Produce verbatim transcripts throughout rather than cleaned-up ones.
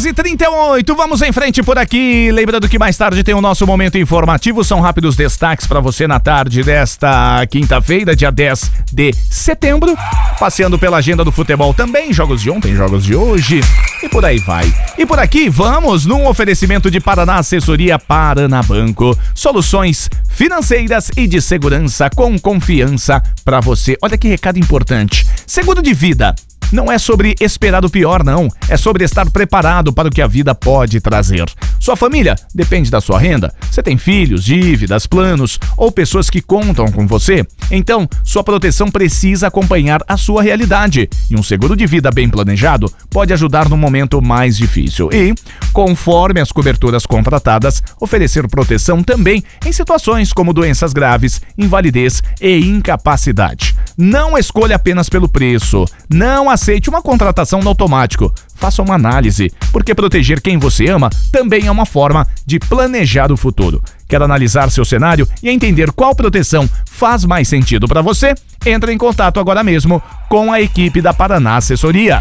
e trinta e oito, vamos em frente por aqui. Lembrando que mais tarde tem o nosso momento informativo. São rápidos destaques para você na tarde desta quinta-feira, dia dez de setembro. Passeando pela agenda do futebol também, jogos de ontem, jogos de hoje e por aí vai. E por aqui vamos num oferecimento de Paraná Assessoria Paranabanco. Soluções financeiras e de segurança com confiança para você. Olha que recado importante. Seguro de vida. Não é sobre esperar o pior, não. É sobre estar preparado para o que a vida pode trazer. Sua família depende da sua renda. Você tem filhos, dívidas, planos ou pessoas que contam com você? Então, sua proteção precisa acompanhar a sua realidade. E um seguro de vida bem planejado pode ajudar no momento mais difícil. E, conforme as coberturas contratadas, oferecer proteção também em situações como doenças graves, invalidez e incapacidade. Não escolha apenas pelo preço. Não aceite uma contratação no automático. Faça uma análise, porque proteger quem você ama também é uma forma de planejar o futuro. Quer analisar seu cenário e entender qual proteção faz mais sentido para você? Entre em contato agora mesmo com a equipe da Paraná Assessoria.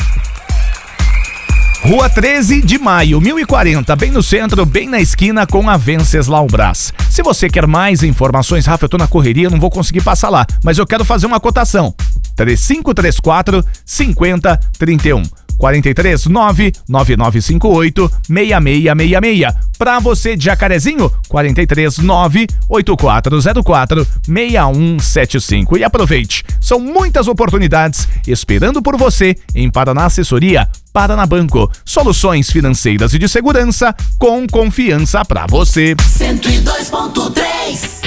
Rua treze de maio, mil e quarenta, bem no centro, bem na esquina com a Venceslau Brás. Se você quer mais informações, Rafa, eu tô na correria, não vou conseguir passar lá, mas eu quero fazer uma cotação. três cinco três quatro, cinco zero três um. quatro três nove, nove nove cinco oito, seis seis seis seis. Pra você de Jacarezinho, quatro três nove, oito quatro zero quatro, seis um sete cinco. E aproveite, são muitas oportunidades esperando por você em Paraná Assessoria Paranabanco. Soluções financeiras e de segurança com confiança pra você. cento e dois ponto três.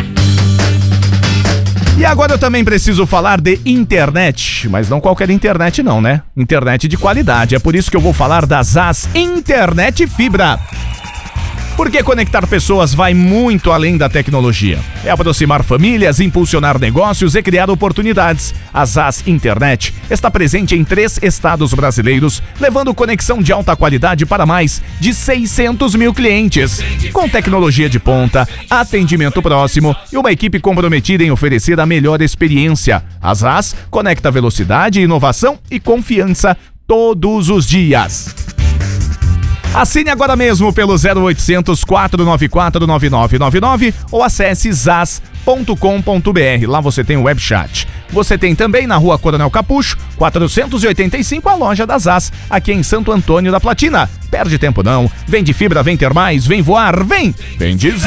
E agora eu também preciso falar de internet, mas não qualquer internet não, né? Internet de qualidade, é por isso que eu vou falar da Zaz Internet Fibra. Porque conectar pessoas vai muito além da tecnologia. É aproximar famílias, impulsionar negócios e criar oportunidades. A Zaz Internet está presente em três estados brasileiros, levando conexão de alta qualidade para mais de seiscentos mil clientes. Com tecnologia de ponta, atendimento próximo e uma equipe comprometida em oferecer a melhor experiência. A Zaz conecta velocidade, inovação e confiança todos os dias. Assine agora mesmo pelo zero oitocentos, quatro nove quatro, nove nove nove nove ou acesse zaz ponto com ponto br. Lá você tem o web chat. Você tem também na Rua Coronel Capucho, quatrocentos e oitenta e cinco, a loja da Zaz, aqui em Santo Antônio da Platina. Perde tempo não. Vem de fibra, vem ter mais, vem voar, vem! Vem de Zaz!